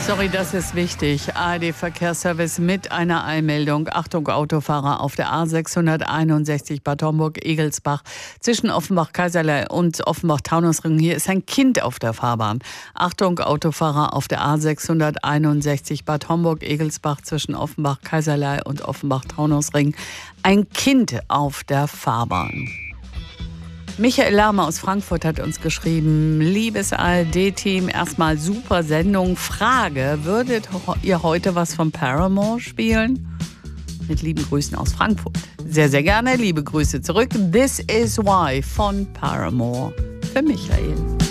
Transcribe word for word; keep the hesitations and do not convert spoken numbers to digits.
Sorry, das ist wichtig. A R D-Verkehrsservice mit einer Eilmeldung. Achtung, Autofahrer auf der A sechshunderteinundsechzig Bad Homburg-Egelsbach zwischen Offenbach-Kaiserlei und Offenbach-Taunusring. Hier ist ein Kind auf der Fahrbahn. Achtung, Autofahrer auf der A sechshunderteinundsechzig Bad Homburg-Egelsbach zwischen Offenbach-Kaiserlei und Offenbach-Taunusring. Ein Kind auf der Fahrbahn. Michael Lahme aus Frankfurt hat uns geschrieben: Liebes A R D-Team, erstmal super Sendung. Frage, würdet ihr heute was von Paramore spielen? Mit lieben Grüßen aus Frankfurt. Sehr, sehr gerne. Liebe Grüße zurück. This is Why von Paramore für Michael.